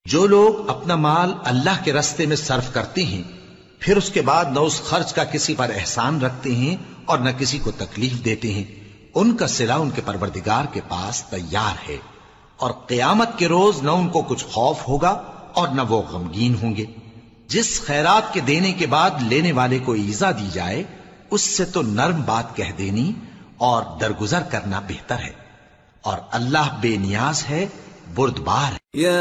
जो लोग अपना माल अल्लाह के रास्ते में सर्फ करते हैं, फिर उसके बाद न उस खर्च का किसी पर एहसान रखते हैं और न किसी को तकलीफ देते हैं, उनका सिला उनके परवरदिगार के पास तैयार है। और क़यामत के रोज न उनको कुछ खौफ होगा और न वो गमगीन होंगे। जिस खैरात के देने के बाद लेने वाले को ईजा दी जाए, उससे तो नर्म बात कह देनी और दरगुजर करना बेहतर है। और अल्लाह बेनियाज है, बुर्दबार है।